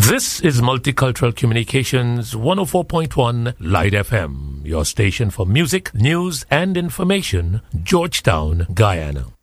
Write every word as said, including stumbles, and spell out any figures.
This is Multicultural Communications one oh four point one Light F M, your station for music, news, and information, Georgetown, Guyana.